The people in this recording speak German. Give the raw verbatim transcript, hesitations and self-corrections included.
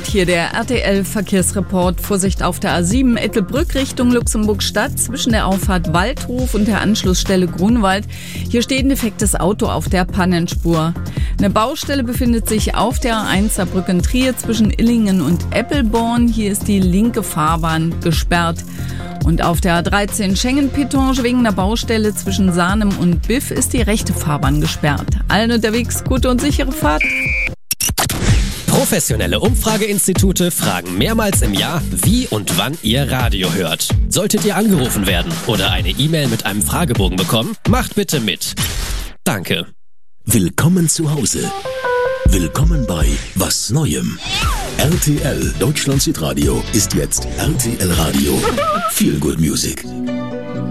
hier der R T L-Verkehrsreport. Vorsicht auf der A sieben Ettelbrück Richtung Luxemburg-Stadt zwischen der Auffahrt Waldhof und der Anschlussstelle Grunwald. Hier steht ein defektes Auto auf der Pannenspur. Eine Baustelle befindet sich auf der A eins Saarbrücken-Trier zwischen Illingen und Eppelborn. Hier ist die linke Fahrbahn gesperrt. Und auf der A dreizehn Schengen-Pittange wegen einer Baustelle zwischen Sahnem und Biff ist die rechte Fahrbahn gesperrt. Allen unterwegs gute und sichere Fahrt. Professionelle Umfrageinstitute fragen mehrmals im Jahr, wie und wann ihr Radio hört. Solltet ihr angerufen werden oder eine E-Mail mit einem Fragebogen bekommen, macht bitte mit. Danke. Willkommen zu Hause. Willkommen bei Was Neuem. R T L Deutschland Südradio ist jetzt R T L Radio. Feel Good Music.